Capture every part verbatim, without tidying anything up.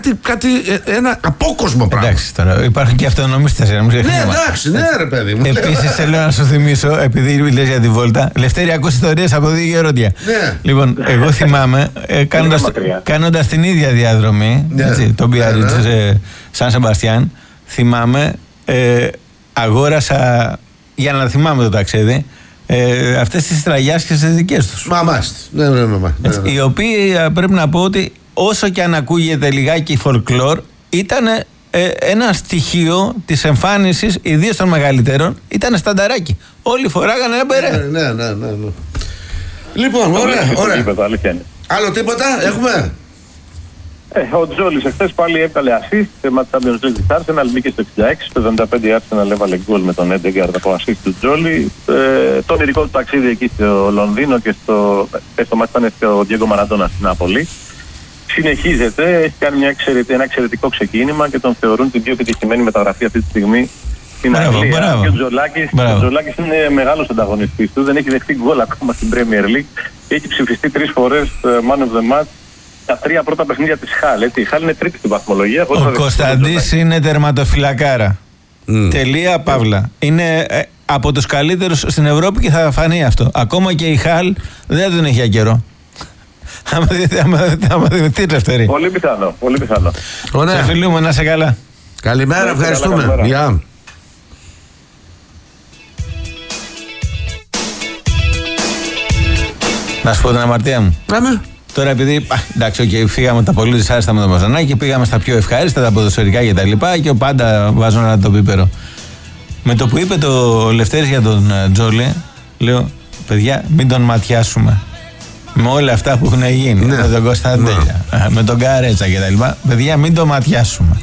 κάτι, ένα απόκοσμο πράγμα. Εντάξει, τώρα υπάρχουν και αυτονομίστες. Ναι, εντάξει, ναι, ρε παιδί μου. Επίσης θέλω να σου θυμίσω, επειδή λες για τη βόλτα, Λευτέρη, ακούς ιστορίες από δύο γερόντια. Ναι. Λοιπόν, εγώ θυμάμαι, ε, κάνοντας, κάνοντας την ίδια διαδρομή, ναι, έτσι, τον Biarritz, ναι, ναι, Σαν Σεμπαστιάν, θυμάμαι, ε, αγόρασα, για να θυμάμαι το ταξίδι, ε, αυτές τις τραγιάσκες τις δικές τους. Μα μάλιστα. Ναι, ναι, ναι, ναι, ναι. Οι οποίοι πρέπει να πω ότι όσο και αν ακούγεται λιγάκι folklore, ήταν ε, ένα στοιχείο της εμφάνισης, ιδίως των μεγαλύτερων, ήταν στανταράκι. Όλοι φοράγανε ένα μπερέ. Ναι, ναι, ναι, ναι, ναι. Λοιπόν, ωραία, ωραία. Άλλο τίποτα, έχουμε. Ε, ο Τζόλις εχθές πάλι έβγαλε assist σε match Champions League της Arsenal, μπήκε στο εξήντα έξι, στο εβδομήντα πέντε η Arsenal έβαλε γκολ με τον Έντεγκαρντ από assist του Τζόλι. Ε, το μερικό του ταξίδι εκεί στο Λονδίνο και στο, και στο match ήταν στο Diego Maradona στην Νάπολη. Συνεχίζεται, έχει κάνει μια εξαιρετική, ένα εξαιρετικό ξεκίνημα και τον θεωρούν την πιο επιτυχημένη μεταγραφή αυτή τη στιγμή στην Αγγλία. Και ο Τζολάκης, ο Τζολάκης είναι μεγάλος ανταγωνιστής του, δεν έχει δεχτεί γκολ ακόμα στην Premier League. Έχει ψηφιστεί τρεις φορές man of the match τα τρία πρώτα παιχνίδια της Χάλ. Έτσι. Η Χάλ είναι τρίτη στην βαθμολογία. Ο Κωνσταντής είναι τερματοφυλακάρα. Mm. Τελεία, παύλα. Είναι ε, από τους καλύτερους στην Ευρώπη και θα φανεί αυτό. Ακόμα και η Χάλ δεν τον έχει για καιρό. Άμα δημιουργηθεί Λευτέρη. Πολύ πιθανό, πολύ πιθανό. Σε φιλούμε, να είσαι καλά. Καλημέρα, ευχαριστούμε. Γεια. Να σου πω την αμαρτία μου. Πάμε. Τώρα επειδή, εντάξει, okay, φύγαμε τα πολύ δυσάρεστα με το Μαζανάκι, πήγαμε στα πιο ευχάριστα, τα ποδοσφαιρικά και τα λοιπά και πάντα βάζω ένα το πίπερο. Με το που είπε το Λευτέρης για τον Τζόλι, λέω, παιδιά, μην τον ματιάσουμε. Με όλα αυτά που έχουν γίνει, ναι, με τον Κωνσταντέλια, ναι, με τον Καρέτσα και τα λοιπά, παιδιά, μην τον ματιάσουμε.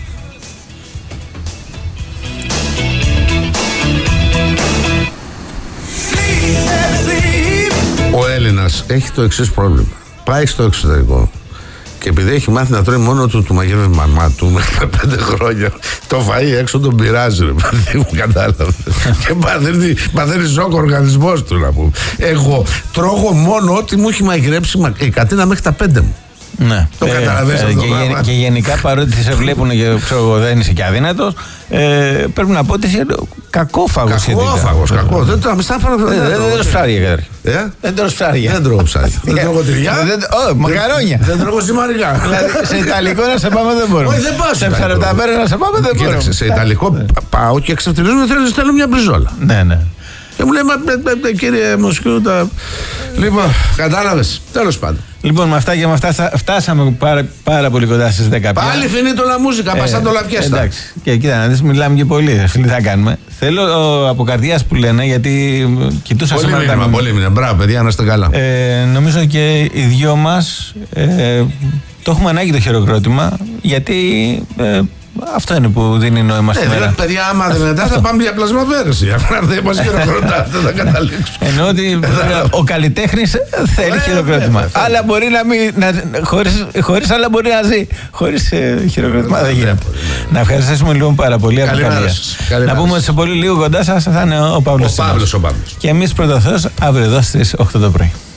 Ο Έλληνας έχει το εξής πρόβλημα. Πάει στο εξωτερικό και επειδή έχει μάθει να τρώει μόνο του, του μαγειρεύει η μαμά του μέχρι πέντε χρόνια, το φαΐ έξω τον πειράζει, ρε παιδί μου, κατάλαβε. Και παθαίνει, παθαίνει σοκ ο οργανισμός του, να πούμε. Εγώ τρώγω μόνο ό,τι μου έχει μαγειρέψει η Κατίνα μέχρι τα πέντε μου. Ναι. Το ε, καταλαβαίνεις ε, αυτό. Και, γεν, και γενικά, παρότι σε βλέπουν και ξέρω, δεν είσαι και αδύνατος, ε, πρέπει να πω ότι είσαι κακόφαγος. Κακόφαγος, κακό. Δεν τρώω ψάρια. Δεν τρώω ψάρια. Δεν τρώω ψάρια. Δεν τρώω τυριά. Μακαρόνια. Δεν τρώω ζυμαριλιά. Σε Ιταλικό να σε πάμε δεν μπορώ. Όχι, δεν πάω. Σε ψαρεπταμέρα να σε πάμε δεν μπορώ. Σε Ιταλικό πάω και εξευτελίζομαι θέλω στέλνω μια μπριζόλα. Ναι, ναι. Και μου λέει, μα κύριε Μοσκιού, τα... Λοιπόν, κατάλαβες, τέλος πάντων. Λοιπόν, με αυτά και με αυτά φτάσαμε πάρα, πάρα πολύ κοντά στις δέκα. Πάλι φινίτο la μουσικά, ε, πασά το λαβιέστα. Εντάξει, και κοίτα να δεις, μιλάμε και πολύ, φίλοι, θα κάνουμε. Θέλω ο, από καρδιάς που λένε, γιατί κοιτούσα πολύ σήμερα μήνυμα, τα... Πολύ μήνυμα, μπράβο παιδιά, να είστε καλά. Ε, νομίζω και οι δυο μας ε, το έχουμε ανάγκη το χειροκρότημα, γιατί... Ε, αυτό είναι που δίνει νόημα στη μέρα. Παιδιά, άμα δεν μετά θα πάμε για πλασμαφέρεση. Αν δεν μας χειροκροτάτε, θα καταλήξουμε. Εννοώ ότι ο καλλιτέχνης θέλει χειροκρότημα. Άλλα μπορεί να μην. Χωρίς άλλα μπορεί να ζει. Χωρίς χειροκρότημα δεν γίνεται. Να ευχαριστήσουμε λοιπόν πάρα πολύ. Να πούμε ότι σε πολύ λίγο κοντά σας θα είναι ο Παύλος. Ο Παύλος. Και εμείς πρώτα Θεός αύριο εδώ στις οκτώ το πρωί.